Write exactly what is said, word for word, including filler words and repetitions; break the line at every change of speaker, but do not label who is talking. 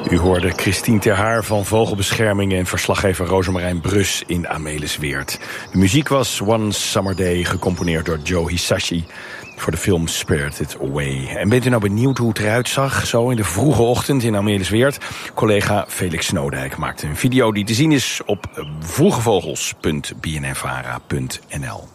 U hoorde Christine Ter Haar van Vogelbescherming en verslaggever Rosemarijn Brus in Amelisweerd. De muziek was One Summer Day, gecomponeerd door Joe Hisashi voor de film Spirited Away. En bent u nou benieuwd hoe het eruit zag, zo in de vroege ochtend in Amelisweerd? Collega Felix Snodijk maakte een video die te zien is op vroegevogels punt b n n vara punt n l.